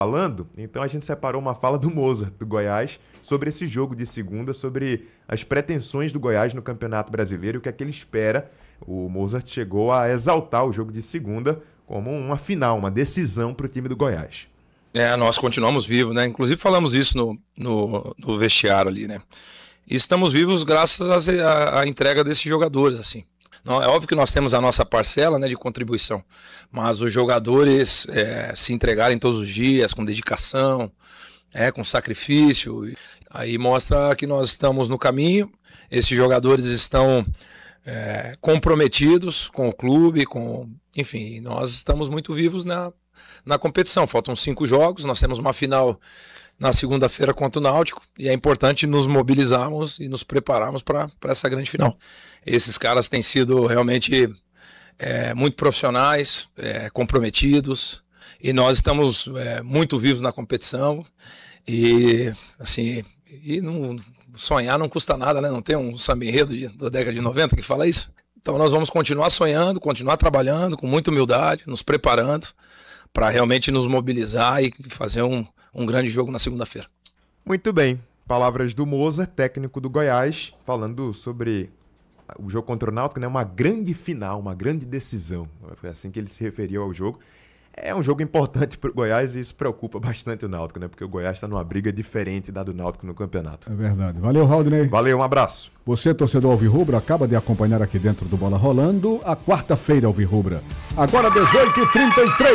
falando, então a gente separou uma fala do Mozart, do Goiás, sobre esse jogo de segunda, sobre as pretensões do Goiás no Campeonato Brasileiro e o que é que ele espera. O Mozart chegou a exaltar o jogo de segunda como uma final, uma decisão para o time do Goiás. Nós continuamos vivos, né? Inclusive falamos isso no vestiário ali, né? E estamos vivos graças à entrega desses jogadores, assim. É óbvio que nós temos a nossa parcela, né, de contribuição, mas os jogadores se entregarem todos os dias com dedicação, com sacrifício, aí mostra que nós estamos no caminho. Esses jogadores estão comprometidos com o clube, enfim, nós estamos muito vivos na competição. Faltam 5 jogos, nós temos uma final na segunda-feira contra o Náutico, e é importante nos mobilizarmos e nos prepararmos para essa grande final. Esses caras têm sido realmente muito profissionais, comprometidos, e nós estamos muito vivos na competição, e assim, sonhar não custa nada, né? Não tem um samba enredo da década de 90 que fala isso? Então nós vamos continuar sonhando, continuar trabalhando com muita humildade, nos preparando para realmente nos mobilizar e fazer um grande jogo na segunda-feira. Muito bem. Palavras do Mozart, técnico do Goiás, falando sobre o jogo contra o Náutico, né? Uma grande final, uma grande decisão. Foi assim que ele se referiu ao jogo. É um jogo importante para o Goiás e isso preocupa bastante o Náutico, né? Porque o Goiás está numa briga diferente da do Náutico no campeonato. É verdade. Valeu, Raudney. Valeu, um abraço. Você, torcedor alvirrubro, acaba de acompanhar aqui dentro do Bola Rolando a quarta-feira alvirrubra. Agora 18h33.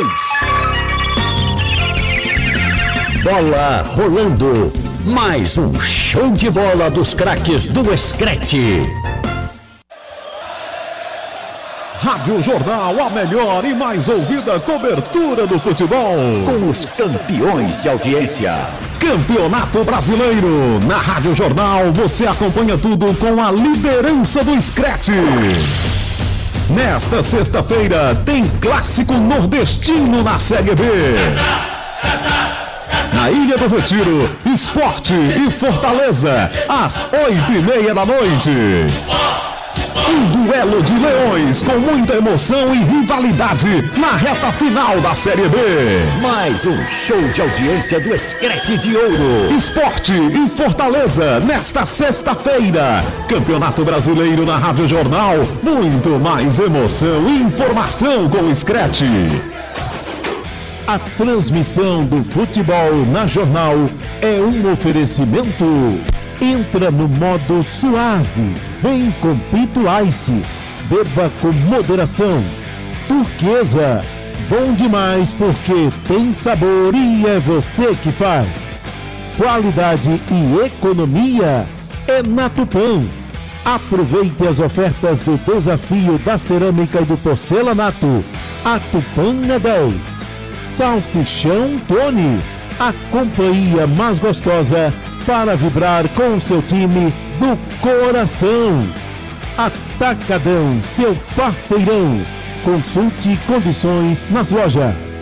Bola Rolando. Mais um show de bola dos craques do Screte. Rádio Jornal, a melhor e mais ouvida cobertura do futebol. Com os campeões de audiência. Campeonato Brasileiro. Na Rádio Jornal, você acompanha tudo com a liderança do Screte. Nesta sexta-feira, tem Clássico Nordestino na Série B. Na Ilha do Retiro, Sport e Fortaleza, às 8h30 da noite. Um duelo de leões com muita emoção e rivalidade na reta final da Série B. Mais um show de audiência do Screte de Ouro. Sport e Fortaleza nesta sexta-feira. Campeonato Brasileiro na Rádio Jornal. Muito mais emoção e informação com o Screte. A transmissão do futebol na Jornal é um oferecimento. Entra no modo suave. Vem com Pito Ice. Beba com moderação. Turquesa. Bom demais porque tem sabor e é você que faz. Qualidade e economia é na Tupã. Aproveite as ofertas do desafio da cerâmica e do porcelanato. A Tupã é 10. Salsichão Tony. A companhia mais gostosa para vibrar com o seu time do coração. Atacadão, seu parceirão. Consulte condições nas lojas.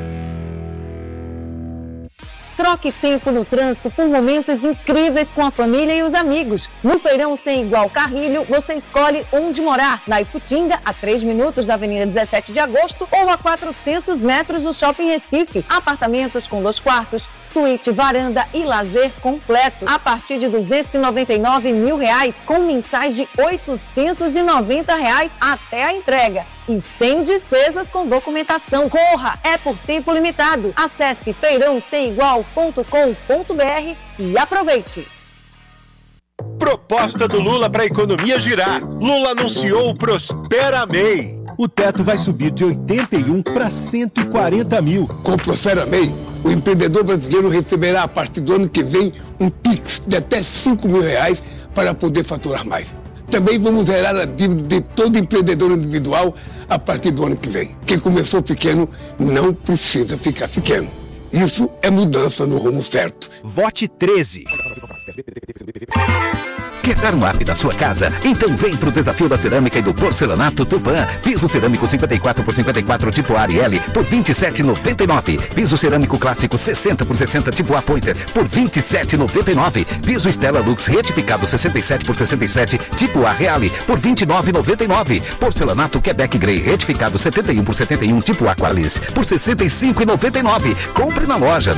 Troque tempo no trânsito por momentos incríveis com a família e os amigos. No Feirão Sem Igual Carrilho, você escolhe onde morar. Na Iputinga, a 3 minutos da Avenida 17 de Agosto ou a 400 metros do Shopping Recife. Apartamentos com 2 quartos, suíte, varanda e lazer completo. A partir de R$ 299 mil, com mensais de R$ 890 até a entrega. E sem despesas com documentação. Corra! É por tempo limitado. Acesse feirãosemigual.com.br e aproveite. Proposta do Lula para a economia girar. Lula anunciou o Prospera MEI. O teto vai subir de 81 para 140 mil. Com o Prospera MEI, o empreendedor brasileiro receberá a partir do ano que vem um Pix de até R$ 5 mil para poder faturar mais. Também vamos zerar a dívida de todo empreendedor individual a partir do ano que vem. Quem começou pequeno não precisa ficar pequeno. Isso é mudança no rumo certo. Vote 13. Quer dar um up na sua casa? Então vem pro desafio da cerâmica e do porcelanato Tupã. Piso cerâmico 54 por 54 tipo Ariel por R$ 27,99. Piso cerâmico clássico 60 por 60 tipo A Pointer por R$ 27,99. Piso Stella Lux retificado 67 por 67 tipo A Reale por R$ 29,99. Porcelanato Quebec Grey retificado 71 por 71 tipo A Qualis por R$ 65,99. Compre na loja.